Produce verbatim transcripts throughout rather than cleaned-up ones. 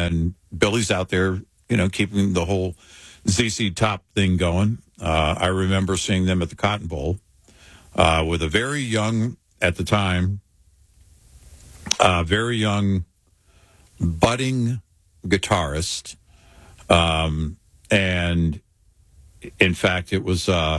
And Billy's out there, you know, keeping the whole Z Z Top thing going. Uh, I remember seeing them at the Cotton Bowl uh, with a very young, at the time, uh, very young, budding guitarist. Um, and in fact, it was uh,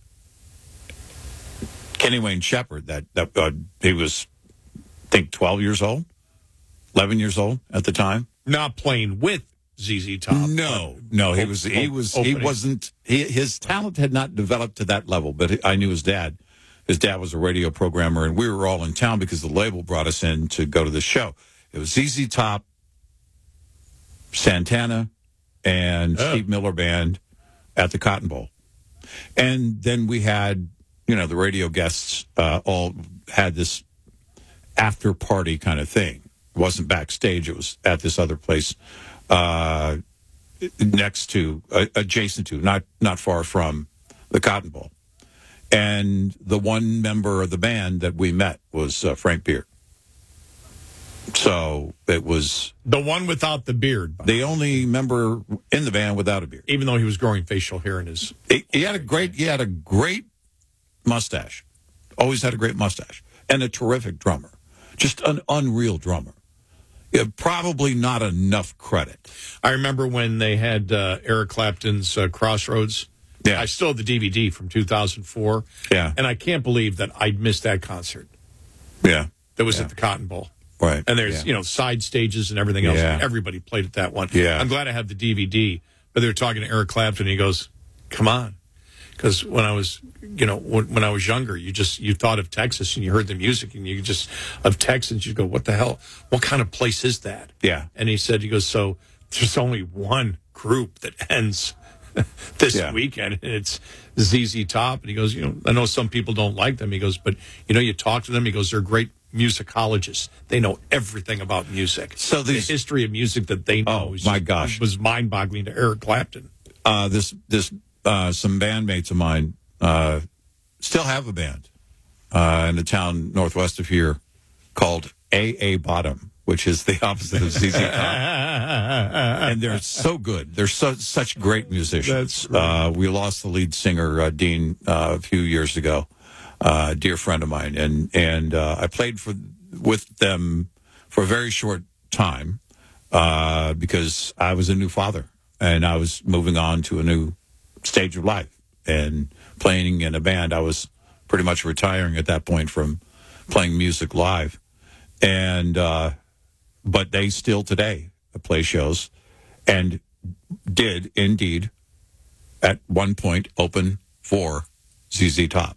Kenny Wayne Shepherd that, that uh, he was, I think, twelve years old, eleven years old at the time. Not playing with Z Z Top. No, no, he was, he was, opening. he wasn't, he, his talent had not developed to that level, but I knew his dad. His dad was a radio programmer, and we were all in town because the label brought us in to go to the show. It was Z Z Top, Santana, and oh. Steve Miller Band at the Cotton Bowl. And then we had, you know, the radio guests uh, all had this after party kind of thing. It wasn't backstage. It was at this other place uh, next to, uh, adjacent to, not not far from the Cotton Bowl. And the one member of the band that we met was uh, Frank Beard. So it was... The one without the beard. The only member in the band without a beard. Even though he was growing facial hair in his... He, he had a great, he had a great mustache. Always had a great mustache. And a terrific drummer. Just an unreal drummer. Yeah, probably not enough credit. I remember when they had uh, Eric Clapton's uh, Crossroads. Yeah. I still have the D V D from two thousand four. Yeah. And I can't believe that I missed that concert. Yeah. That was yeah. at the Cotton Bowl. Right. And there's, yeah. you know, side stages and everything else. Yeah. And everybody played at that one. Yeah. I'm glad I have the D V D. But they were talking to Eric Clapton, and he goes, come on. Because when I was, you know, when, when I was younger, you just, you thought of Texas and you heard the music and you just, of Texans, you go, what the hell? What kind of place is that? Yeah. And he said, he goes, so there's only one group that ends this yeah. weekend, and it's Z Z Top. And he goes, you know, I know some people don't like them. He goes, but, you know, you talk to them, he goes, they're great musicologists. They know everything about music. So these, the history of music that they know oh, is, my gosh. was mind-boggling to Eric Clapton. Uh, this, this, uh, some bandmates of mine uh, still have a band uh, in a town northwest of here called A A Bottom, which is the opposite of Z Z Top. And they're so good. They're so, such great musicians. That's right. Uh, we lost the lead singer, uh, Dean, uh, a few years ago, uh, a dear friend of mine. And, and uh, I played for with them for a very short time uh, because I was a new father and I was moving on to a new stage of life. And playing in a band, I was pretty much retiring at that point from playing music live. And, uh, but they still today play shows and did indeed at one point open for Z Z Top.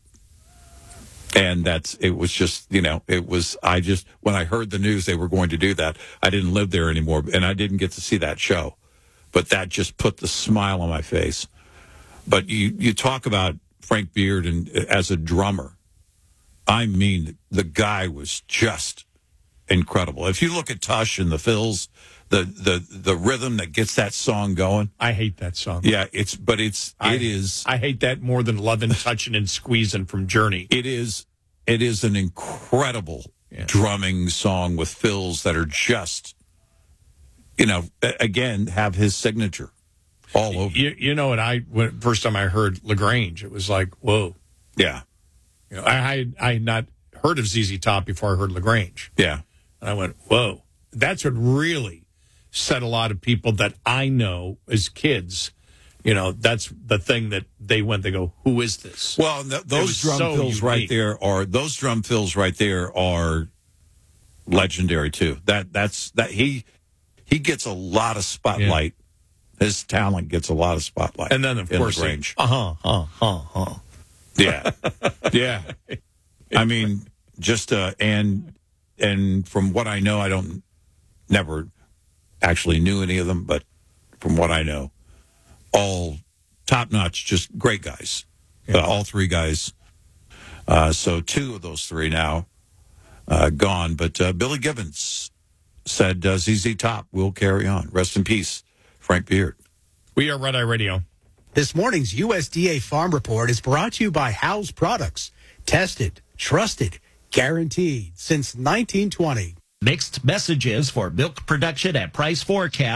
And that's, it was just, you know, it was, I just, when I heard the news they were going to do that, I didn't live there anymore and I didn't get to see that show. But that just put the smile on my face. But you, you talk about Frank Beard and as a drummer, I mean, the guy was just incredible. If you look at Tush and the Fills, the, the, the rhythm that gets that song going. I hate that song. Yeah, it's, but it's, I, it is. I hate that more than Lovin', Touchin', and Squeezin' from Journey. It is, it is an incredible yeah. drumming song with fills that are just, you know, again, have his signature all over. You, you know what? I when first time I heard LaGrange, it was like, whoa. Yeah. You know, I, I, I had not heard of Z Z Top before I heard LaGrange. Yeah. And I went, whoa. That's what really set a lot of people that I know as kids, you know, that's the thing that they went, they go, who is this? Well, th- those drum so fills unique. right there are, those drum fills right there are legendary too. That, that's, that he, he gets a lot of spotlight. Yeah. His talent gets a lot of spotlight. And then, of course, range. Uh huh, uh huh, uh huh. Yeah. Yeah. I mean, just, uh, and, and from what I know, I don't, never actually knew any of them, but from what I know, all top notch, just great guys. Yeah. Uh, all three guys. Uh, so two of those three now uh, gone. But uh, Billy Gibbons said uh, Z Z Top will carry on. Rest in peace, Frank Beard. We are Red Eye Radio. This morning's U S D A Farm Report is brought to you by Howes Products. Tested, trusted, guaranteed since nineteen twenty. Mixed messages for milk production and price forecast.